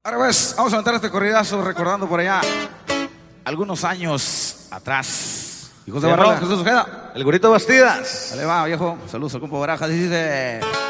Ahora pues, vamos a aventar este corridazo recordando por allá algunos años atrás. Hijos de Barrón, Jesús Ojeda. El Gorrito Bastidas. Dale va, viejo. Saludos al compa Barajas. Dice...